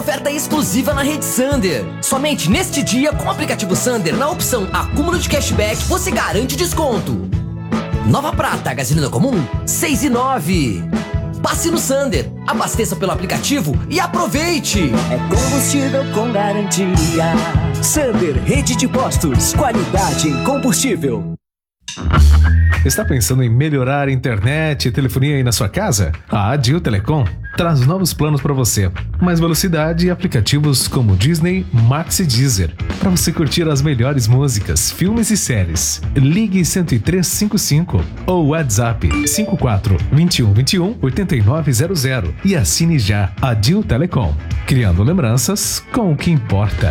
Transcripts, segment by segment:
oferta exclusiva na rede Sander. Somente neste dia, com o aplicativo Sander, na opção acúmulo de cashback, você garante desconto. Nova Prata, gasolina comum, 6,9. Passe no Sander, abasteça pelo aplicativo e aproveite! É combustível com garantia. Sander, rede de postos, qualidade em combustível. Está pensando em melhorar a internet e telefonia aí na sua casa? A Adil Telecom traz novos planos para você. Mais velocidade e aplicativos como Disney, Max e Deezer, para você curtir as melhores músicas, filmes e séries. Ligue 10355 ou WhatsApp 54 21 21 8900 e assine já Adil Telecom, criando lembranças com o que importa.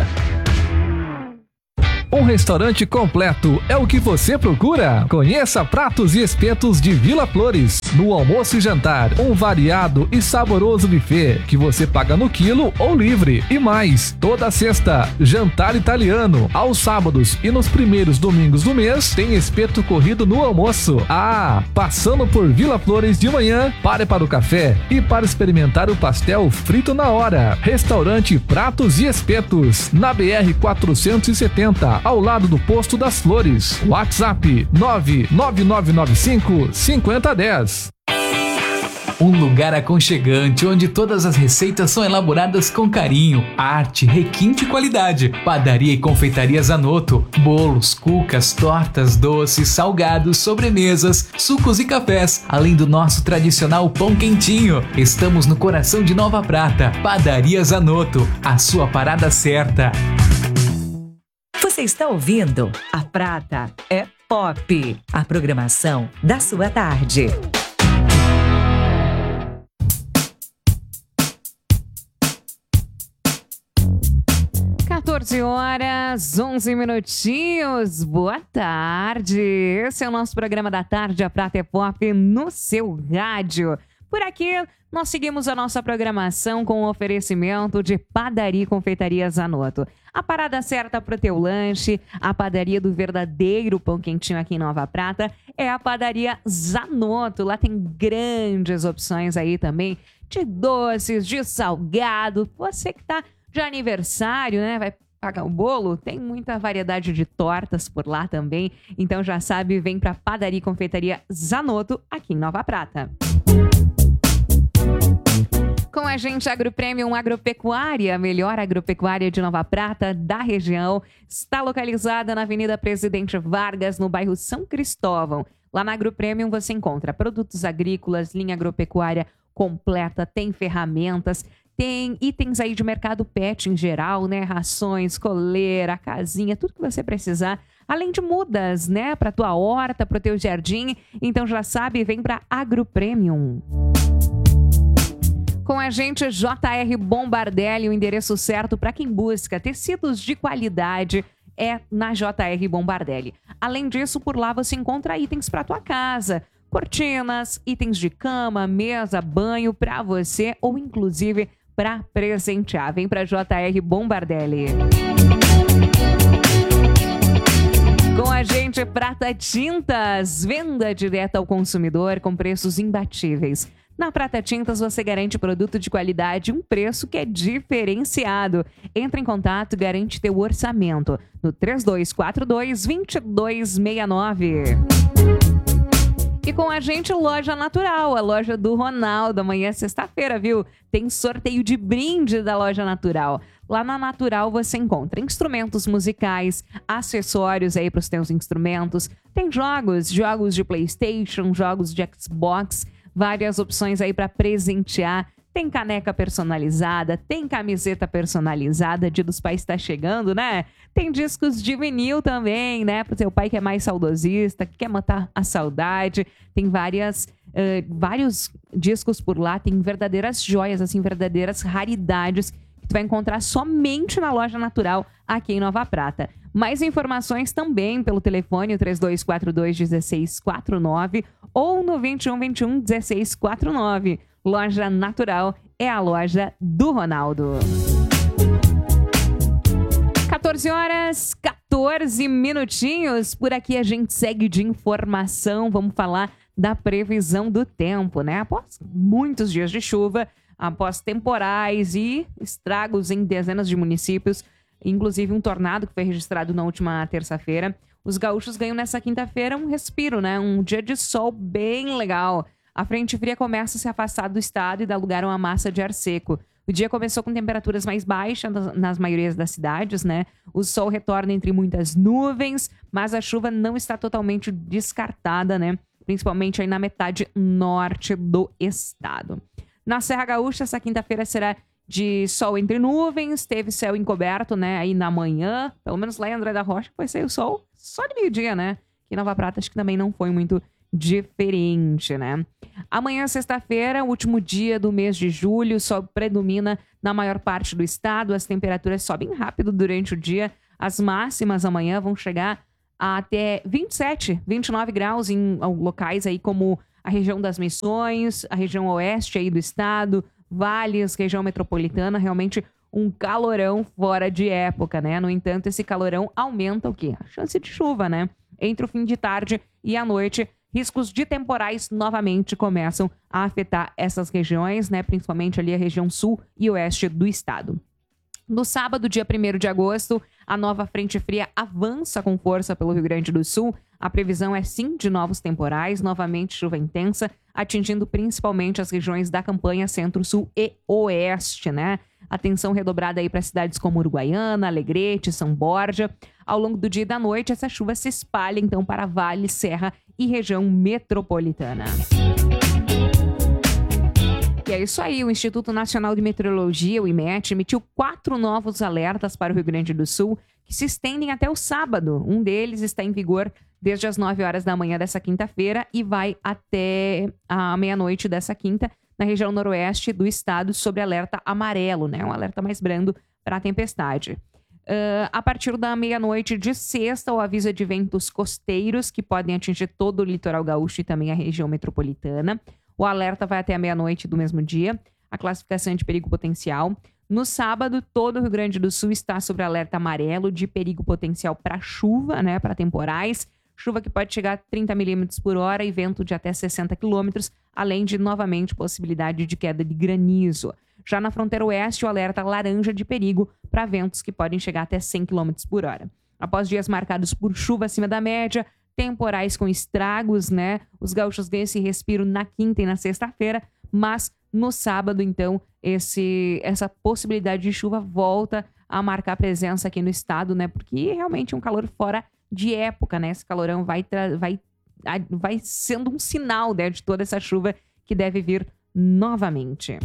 Um restaurante completo é o que você procura? Conheça Pratos e Espetos de Vila Flores. No almoço e jantar, um variado e saboroso buffet que você paga no quilo ou livre. E mais, toda sexta, jantar italiano. Aos sábados e nos primeiros domingos do mês, tem espeto corrido no almoço. Ah, passando por Vila Flores de manhã, pare para o café e para experimentar o pastel frito na hora. Restaurante Pratos e Espetos, na BR 470, ao lado do Posto das Flores. WhatsApp 99995-5010. Um lugar aconchegante onde todas as receitas são elaboradas com carinho, arte, requinte e qualidade. Padaria e Confeitaria Zanotto. Bolos, cucas, tortas, doces, salgados, sobremesas, sucos e cafés. Além do nosso tradicional pão quentinho. Estamos no coração de Nova Prata. Padaria Zanotto. A sua parada certa. Você está ouvindo A Prata é Pop, a programação da sua tarde. Horas, 11 minutinhos. Boa tarde. Esse é o nosso programa da tarde, A Prata é Pop, no seu rádio. Por aqui, nós seguimos a nossa programação com o oferecimento de Padaria e Confeitaria Zanotto. A parada certa para o teu lanche, a padaria do verdadeiro pão quentinho aqui em Nova Prata é a Padaria Zanotto. Lá tem grandes opções aí também de doces, de salgado. Você que tá de aniversário, né? Vai pagar o bolo? Tem muita variedade de tortas por lá também. Então já sabe, vem para Padaria e Confeitaria Zanotto aqui em Nova Prata. Com a gente, AgroPremium Agropecuária, a melhor agropecuária de Nova Prata, da região. Está localizada na Avenida Presidente Vargas, no bairro São Cristóvão. Lá na AgroPremium você encontra produtos agrícolas, linha agropecuária completa, tem ferramentas, tem itens aí de mercado pet em geral, né? Rações, coleira, casinha, tudo que você precisar. Além de mudas, né? Para tua horta, para o teu jardim. Então já sabe, vem para AgroPremium. Com a gente, JR Bombardelli, o endereço certo para quem busca tecidos de qualidade é na JR Bombardelli. Além disso, por lá você encontra itens para tua casa, cortinas, itens de cama, mesa, banho para você ou inclusive para presentear. Vem para JR Bombardelli. Com a gente, Prata Tintas, venda direta ao consumidor com preços imbatíveis. Na Prata Tintas você garante produto de qualidade e um preço que é diferenciado. Entre em contato e garante teu orçamento no 3242-2269. E com a gente, Loja Natural, a loja do Ronaldo. Amanhã é sexta-feira, viu? Tem sorteio de brinde da Loja Natural. Lá na Natural você encontra instrumentos musicais, acessórios aí para os teus instrumentos. Tem jogos de PlayStation, jogos de Xbox, várias opções aí para presentear. Tem caneca personalizada, tem camiseta personalizada, Dia dos Pais está chegando, né? Tem discos de vinil também, né? Pro seu pai que é mais saudosista, que quer matar a saudade. Tem vários discos por lá, tem verdadeiras joias, assim, verdadeiras raridades que tu vai encontrar somente na Loja Natural aqui em Nova Prata. Mais informações também pelo telefone 3242-1649 ou no 2121-1649. Loja Natural é a loja do Ronaldo. 14 horas, 14 minutinhos. Por aqui a gente segue de informação. Vamos falar da previsão do tempo, né? Após muitos dias de chuva, após temporais e estragos em dezenas de municípios, inclusive um tornado que foi registrado na última terça-feira. Os gaúchos ganham nessa quinta-feira um respiro, né? Um dia de sol bem legal. A frente fria começa a se afastar do estado e dá lugar a uma massa de ar seco. O dia começou com temperaturas mais baixas nas maiorias das cidades, né? O sol retorna entre muitas nuvens, mas a chuva não está totalmente descartada, né? Principalmente aí na metade norte do estado. Na Serra Gaúcha, essa quinta-feira será de sol entre nuvens, teve céu encoberto, né? Aí na manhã, pelo menos lá em André da Rocha, vai sair o sol só de meio-dia, né? Aqui em Nova Prata acho que também não foi muito diferente, né? Amanhã, sexta-feira, último dia do mês de julho, o sol predomina na maior parte do estado, as temperaturas sobem rápido durante o dia, as máximas amanhã vão chegar a até 27, 29 graus em locais aí como a região das Missões, a região oeste aí do estado, Vales, região metropolitana, realmente um calorão fora de época, né? No entanto, esse calorão aumenta o quê? A chance de chuva, né? Entre o fim de tarde e a noite, riscos de temporais novamente começam a afetar essas regiões, né? Principalmente ali a região sul e oeste do estado. No sábado, dia 1º de agosto, a nova frente fria avança com força pelo Rio Grande do Sul. A previsão é sim de novos temporais, novamente chuva intensa, atingindo principalmente as regiões da campanha centro-sul e oeste, né? Atenção redobrada aí para cidades como Uruguaiana, Alegrete, São Borja. Ao longo do dia e da noite, essa chuva se espalha então para Vale, Serra e região metropolitana. E é isso aí, o Instituto Nacional de Meteorologia, o IMET, emitiu 4 novos alertas para o Rio Grande do Sul, que se estendem até o sábado. Um deles está em vigor desde as 9 horas da manhã dessa quinta-feira e vai até a meia-noite dessa quinta, na região noroeste do estado, sob alerta amarelo, né? Um alerta mais brando para a tempestade. A partir da meia-noite de sexta, o aviso é de ventos costeiros, que podem atingir todo o litoral gaúcho e também a região metropolitana. O alerta vai até a meia-noite do mesmo dia. A classificação é de perigo potencial. No sábado, todo o Rio Grande do Sul está sob alerta amarelo de perigo potencial para chuva, né, para temporais. Chuva que pode chegar a 30 milímetros por hora e vento de até 60 quilômetros, além de, novamente, possibilidade de queda de granizo. Já na fronteira oeste, o alerta laranja de perigo para ventos que podem chegar até 100 quilômetros por hora. Após dias marcados por chuva acima da média, temporais com estragos, né? Os gaúchos ganham esse respiro na quinta e na sexta-feira, mas no sábado, então, essa possibilidade de chuva volta a marcar presença aqui no estado, né? Porque realmente é um calor fora de época, né? Esse calorão vai sendo um sinal, né, de toda essa chuva que deve vir novamente.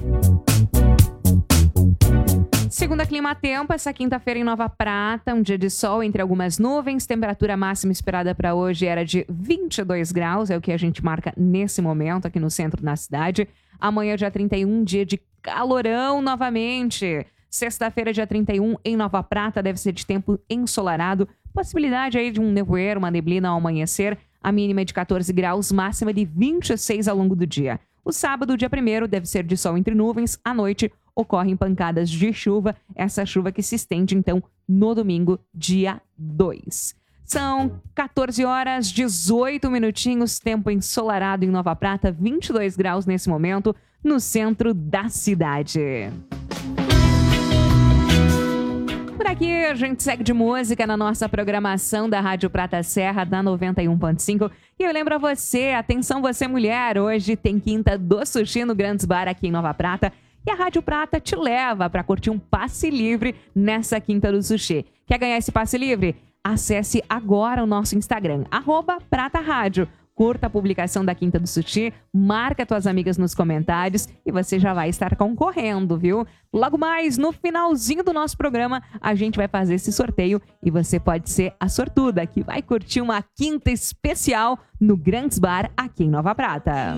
Segundo a Climatempo, essa quinta-feira em Nova Prata, um dia de sol entre algumas nuvens, temperatura máxima esperada para hoje era de 22 graus, é o que a gente marca nesse momento aqui no centro da cidade. Amanhã, dia 31, dia de calorão novamente. Sexta-feira, dia 31, em Nova Prata, deve ser de tempo ensolarado. Possibilidade aí de um nevoeiro, uma neblina ao amanhecer. A mínima é de 14 graus, máxima de 26 ao longo do dia. O sábado, dia 1º, deve ser de sol entre nuvens. À noite, ocorrem pancadas de chuva. Essa chuva que se estende, então, no domingo, dia 2. São 14 horas, 18 minutinhos, tempo ensolarado em Nova Prata, 22 graus nesse momento, no centro da cidade. Por aqui a gente segue de música na nossa programação da Rádio Prata Serra, da 91.5. E eu lembro a você, atenção você mulher, hoje tem quinta do sushi no Grandes Bar aqui em Nova Prata. E a Rádio Prata te leva para curtir um passe livre nessa quinta do sushi. Quer ganhar esse passe livre? Acesse agora o nosso Instagram, @PrataRádio. Curta a publicação da Quinta do Sushi, marca tuas amigas nos comentários e você já vai estar concorrendo, viu? Logo mais, no finalzinho do nosso programa, a gente vai fazer esse sorteio e você pode ser a sortuda que vai curtir uma quinta especial no Grandes Bar aqui em Nova Prata.